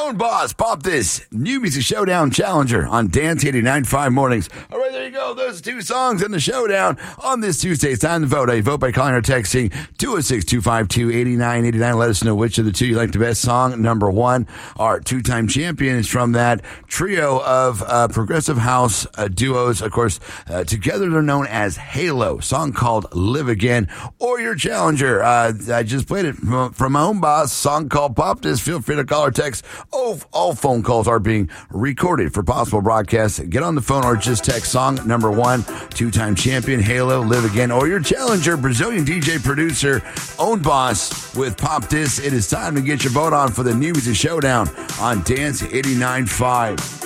Own boss, pop this New Music Showdown Challenger on Dance 89.5 mornings. All right, there you go. Those two songs in the showdown on this Tuesday. It's time to vote. You vote by calling or texting 206-252-8989. Let us know which of the two you like the best song. Number one, our two-time champion is from that trio of progressive house duos. Of course, together they're known as Halo. Song called Live Again. Or your challenger. I just played it from my own boss. Song called Pop This. Feel free to call or text. All phone calls are being recorded for possible broadcasts. Get on the phone or just text song number one, two-time champion, Halo, Live Again, or your challenger, Brazilian DJ producer, Own Boss with Pop This. It is time to get your vote on for the New Music Showdown on Dance 89.5.